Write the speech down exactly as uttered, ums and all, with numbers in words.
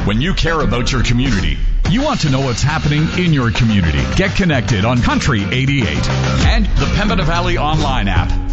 when you care about your community. You want to know what's happening in your community. Get connected on Country eighty-eight and the Pembina Valley online app.